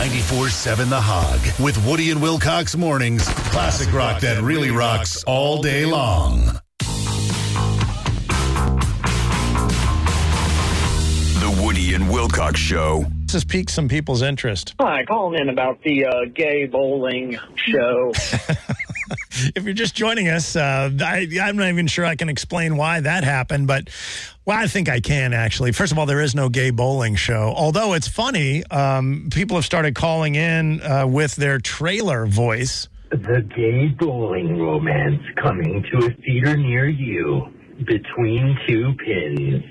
94.7 The Hog with Woody and Wilcox mornings. Classic rock that really rocks all day long. The Woody and Wilcox Show. This has piqued some people's interest. Hi, calling in about the gay bowling show. If you're just joining us, I'm not even sure I can explain why that happened, but well, I think I can, actually. First of all, there is no gay bowling show. Although it's funny, people have started calling in with their trailer voice. The gay bowling romance coming to a theater near you. Between Two Pins.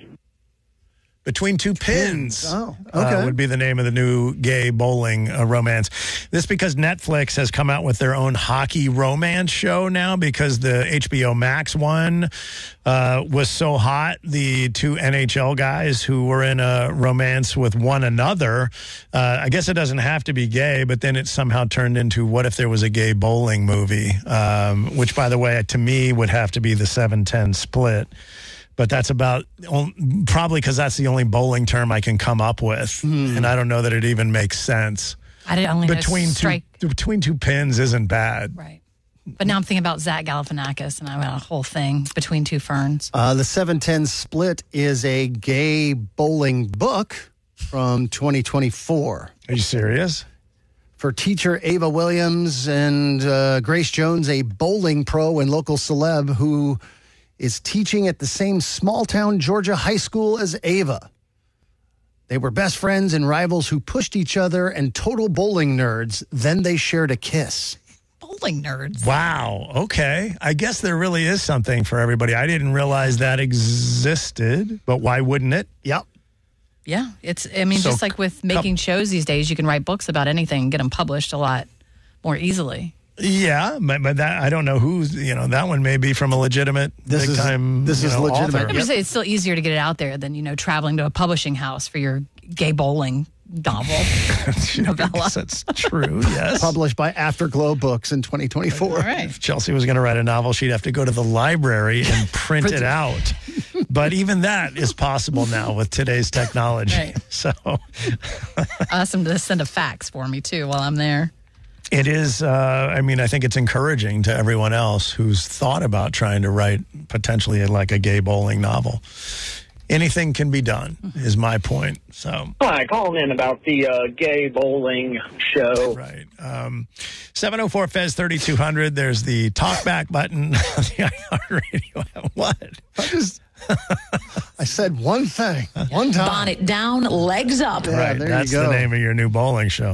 Between Two Pins. Oh, okay. Would be the name of the new gay bowling romance. This because Netflix has come out with their own hockey romance show now because the HBO Max one was so hot. The two NHL guys who were in a romance with one another. I guess it doesn't have to be gay, but then it somehow turned into what if there was a gay bowling movie, which, by the way, to me would have to be the 7-10 split. But that's about probably because that's the only bowling term I can come up with. And I don't know that it even makes sense. I didn't only Between Two Pins isn't bad. Right. But now I'm thinking about Zach Galifianakis, and I got a whole thing, Between Two Ferns. The 7-10 Split is a gay bowling book from 2024. Are you serious? For teacher Ava Williams and Grace Jones, a bowling pro and local celeb who is teaching at the same small-town Georgia high school as Ava. They were best friends and rivals who pushed each other and total bowling nerds. Then they shared a kiss. Bowling nerds. Wow. Okay. I guess there really is something for everybody. I didn't realize that existed, but why wouldn't it? Yep. Yeah. Just like with making shows these days, you can write books about anything and get them published a lot more easily. Yeah, but that I don't know who's, that one may be from a legitimate This is legitimate. author. I'm just saying it's still easier to get it out there than, traveling to a publishing house for your gay bowling novel. Novella. That's true, yes. Published by Afterglow Books in 2024. All right. If Chelsea was going to write a novel, she'd have to go to the library and print it out. But even that is possible now with today's technology. Right. So ask them to send a fax for me, too, while I'm there. It is, I think it's encouraging to everyone else who's thought about trying to write potentially like a gay bowling novel. Anything can be done, is my point. So, Hi, calling in about the gay bowling show. Right. 704-FEZ-3200. There's the talkback button on the iHeartRadio. What? I said one thing, one time. Bonnet down, legs up. Yeah, Right. there That's you go. the name of your new bowling show.